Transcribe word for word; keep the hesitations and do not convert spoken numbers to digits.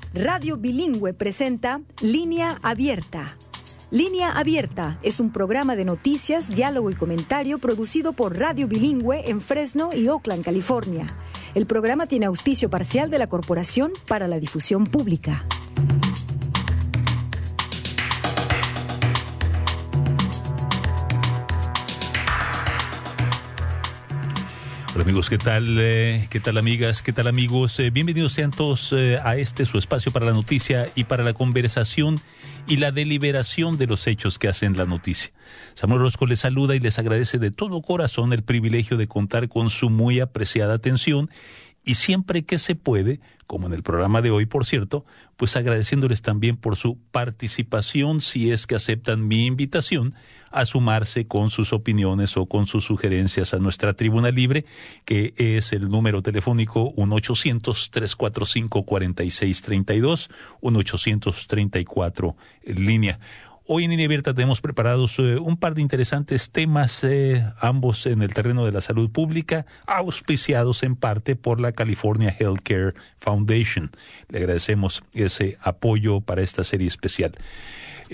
Radio Bilingüe presenta Línea Abierta. Línea Abierta es un programa de noticias, diálogo y comentario producido por Radio Bilingüe en Fresno y Oakland, California. El programa tiene auspicio parcial de la Corporación para la Difusión Pública. Hola amigos, ¿qué tal? Eh, ¿Qué tal amigas? ¿Qué tal amigos? Eh, bienvenidos sean todos eh, a este su espacio para la noticia y para la conversación y la deliberación de los hechos que hacen la noticia. Samuel Orozco les saluda y les agradece de todo corazón el privilegio de contar con su muy apreciada atención y siempre que se puede, como en el programa de hoy, por cierto, pues agradeciéndoles también por su participación si es que aceptan mi invitación a sumarse con sus opiniones o con sus sugerencias a nuestra tribuna libre, que es el número telefónico uno ochocientos, tres cuatro cinco, cuatro seis tres dos, uno ochocientos treinta y cuatro en línea. Hoy en Línea Abierta tenemos preparados eh, un par de interesantes temas, eh, ambos en el terreno de la salud pública, auspiciados en parte por la California Healthcare Foundation. Le agradecemos ese apoyo para esta serie especial.